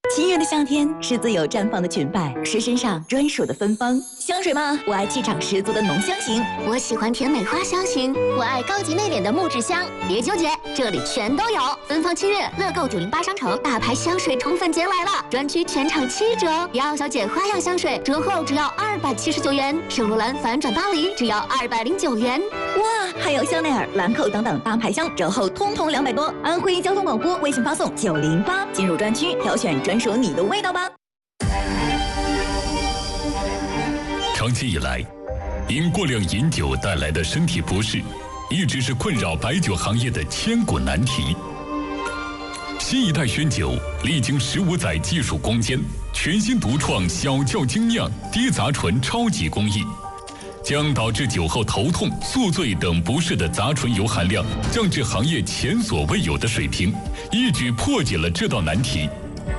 情人的夏天是自由绽放的裙摆，是身上专属的芬芳。香水吗？我爱气场十足的浓香型， 我喜欢甜美花香型，我爱高级内敛的木质香。别纠结，这里全都有。芬芳7月，乐购908商城大牌香水宠粉节来了，专区全场7折。姚小姐花样香水折后只要279元，圣罗兰反转巴黎只要209元。 哇，还有香奈儿、兰蔻等等大牌香折后通通200多。安徽交通广播微信发送908，进入专区挑选专属你的味道吧。 长期以来，因过量饮酒带来的身体不适，一直是困扰白酒行业的千古难题。新一代轩酒历经15载技术攻坚，全新独创小窖精酿低杂醇超级工艺，将导致酒后头痛、宿醉等不适的杂醇油含量降至行业前所未有的水平，一举破解了这道难题。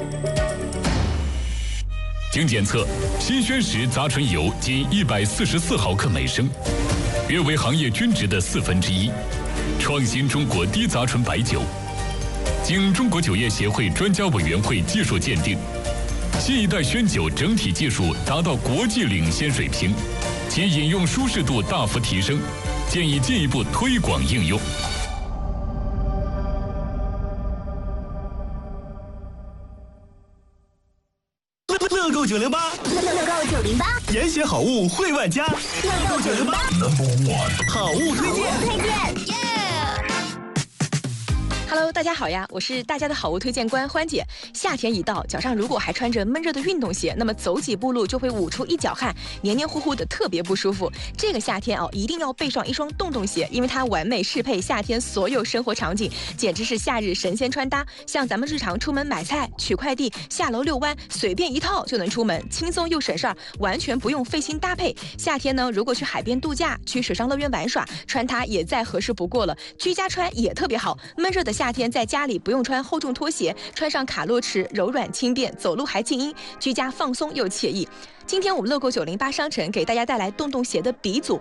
经检测，新轩10杂醇油仅144毫克每升，约为行业均值的1/4，创新中国低杂醇白酒。经中国酒业协会专家委员会技术鉴定，新一代轩酒整体技术达到国际领先水平，其饮用舒适度大幅提升，建议进一步推广应用。 乐购908， 乐购908， 严选好物惠万家。乐购908 ，Number 1，好物推荐。 Hello， 大家好呀，我是大家的好物推荐官欢姐。夏天一到，脚上如果还穿着闷热的运动鞋，那么走几步路就会捂出一脚汗，黏黏糊糊的，特别不舒服。这个夏天一定要备上一双洞洞鞋，因为它完美适配夏天所有生活场景，简直是夏日神仙穿搭。像咱们日常出门买菜、取快递、下楼遛弯，随便一套就能出门，轻松又省事儿，完全不用费心搭配。夏天呢，如果去海边度假、去水上乐园玩耍，穿它也再合适不过了。居家穿也特别好，闷热的夏天在家里不用穿厚重拖鞋，穿上卡洛驰柔软轻便，走路还静音，居家放松又惬意。今天我们乐购908商城给大家带来洞洞鞋的鼻祖